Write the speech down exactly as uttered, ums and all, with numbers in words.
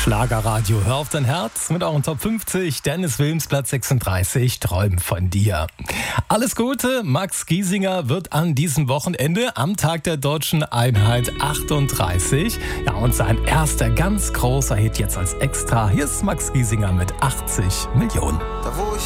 Schlagerradio, hör auf dein Herz mit euren Top fünfzig. Dennis Wilms, Platz sechsunddreißig, Träum von dir. Alles Gute, Max Giesinger wird an diesem Wochenende am Tag der Deutschen Einheit achtunddreißig. Ja, und sein erster ganz großer Hit jetzt als Extra. Hier ist Max Giesinger mit achtzig Millionen. Da wo ich